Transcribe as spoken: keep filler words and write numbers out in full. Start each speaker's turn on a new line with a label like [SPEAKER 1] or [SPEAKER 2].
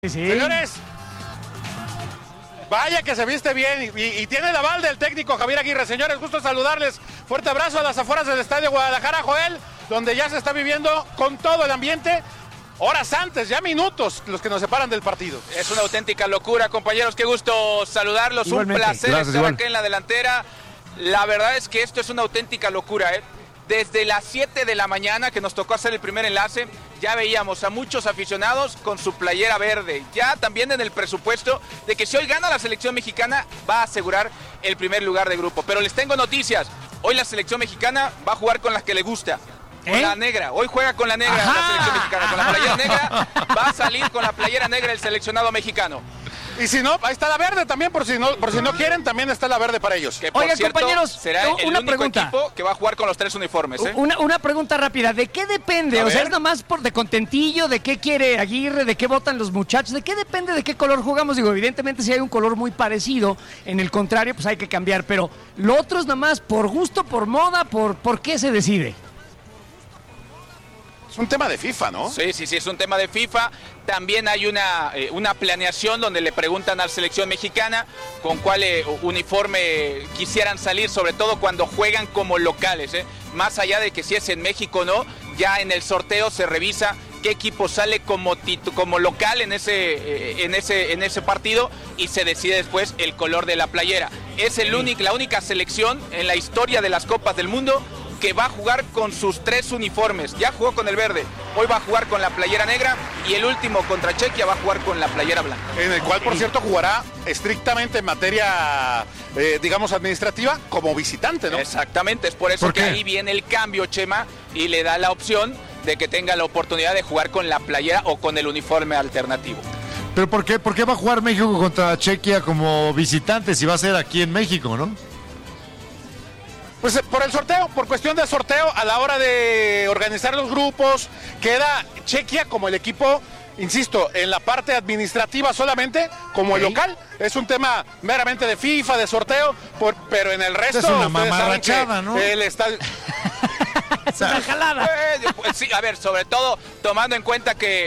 [SPEAKER 1] Sí, sí.
[SPEAKER 2] Señores, vaya que se viste bien y, y tiene el aval del técnico Javier Aguirre. Señores, gusto saludarles. Fuerte abrazo a las afueras del Estadio Guadalajara, Joel, donde ya se está viviendo con todo el ambiente. Horas antes, ya minutos, los que nos separan del partido.
[SPEAKER 3] Es una auténtica locura, compañeros. Qué gusto saludarlos.
[SPEAKER 1] Igualmente.
[SPEAKER 3] Un placer
[SPEAKER 4] Gracias,
[SPEAKER 3] estar
[SPEAKER 4] igual.
[SPEAKER 3] acá en la delantera. La verdad es que esto es una auténtica locura, ¿eh? Desde las siete de la mañana que nos tocó hacer el primer enlace, ya veíamos a muchos aficionados con su playera verde. Ya también en el presupuesto de que si hoy gana la selección mexicana, va a asegurar el primer lugar de grupo. Pero les tengo noticias. Hoy la selección mexicana va a jugar con las que le gusta. Con
[SPEAKER 1] ¿Eh?
[SPEAKER 3] la negra. Hoy juega con la negra
[SPEAKER 1] Ajá.
[SPEAKER 3] la selección mexicana. Con la playera negra va a salir con la playera negra el seleccionado mexicano.
[SPEAKER 2] Y si no, ahí está la verde también, por si no, por si no quieren, también está la verde para ellos.
[SPEAKER 3] Que por
[SPEAKER 1] Oigan,
[SPEAKER 3] cierto,
[SPEAKER 1] compañeros,
[SPEAKER 3] será
[SPEAKER 1] u-
[SPEAKER 3] el
[SPEAKER 1] una
[SPEAKER 3] único
[SPEAKER 1] pregunta.
[SPEAKER 3] equipo que va a jugar con los tres uniformes, ¿eh?
[SPEAKER 1] Una, una pregunta rápida, ¿de qué depende?
[SPEAKER 2] A
[SPEAKER 1] O sea,
[SPEAKER 2] ver.
[SPEAKER 1] es nada más por de contentillo, de qué quiere Aguirre, de qué votan los muchachos, ¿de qué depende de qué color jugamos? Digo, evidentemente si hay un color muy parecido, en el contrario, pues hay que cambiar, pero lo otro es nada más por gusto, por moda, por, ¿por qué se decide?
[SPEAKER 2] Es un tema de FIFA, ¿no?
[SPEAKER 3] Sí, sí, sí, es un tema de FIFA. También hay una, eh, una planeación donde le preguntan a la selección mexicana con cuál eh, uniforme quisieran salir, sobre todo cuando juegan como locales, ¿eh? Más allá de que si es en México o no, ya en el sorteo se revisa qué equipo sale como, titu- como local en ese, eh, en, ese, en ese partido y se decide después el color de la playera. Es el único, la única selección en la historia de las Copas del Mundo que va a jugar con sus tres uniformes. Ya jugó con el verde, hoy va a jugar con la playera negra y el último contra Chequia va a jugar con la playera blanca.
[SPEAKER 2] En el cual, por cierto, jugará estrictamente en materia, eh, digamos, administrativa como visitante, ¿no?
[SPEAKER 3] Exactamente, es por eso
[SPEAKER 4] ¿Por
[SPEAKER 3] que
[SPEAKER 4] qué?
[SPEAKER 3] ahí viene el cambio, Chema, y le da la opción de que tenga la oportunidad de jugar con la playera o con el uniforme alternativo.
[SPEAKER 4] ¿Pero por qué, por qué va a jugar México contra Chequia como visitante si va a ser aquí en México, no?
[SPEAKER 2] Pues eh, por el sorteo, por cuestión de sorteo, a la hora de organizar los grupos, queda Chequia como el equipo, insisto, en la parte administrativa solamente, como el
[SPEAKER 1] Ok.
[SPEAKER 2] local. Es un tema meramente de FIFA, de sorteo, por- pero en el resto...
[SPEAKER 4] Es una
[SPEAKER 2] ustedes saben
[SPEAKER 4] mamarrachada,
[SPEAKER 2] que
[SPEAKER 4] ¿no?
[SPEAKER 2] El estadio...
[SPEAKER 1] Es una jalada.
[SPEAKER 3] Eh, pues sí, a ver, sobre todo tomando en cuenta que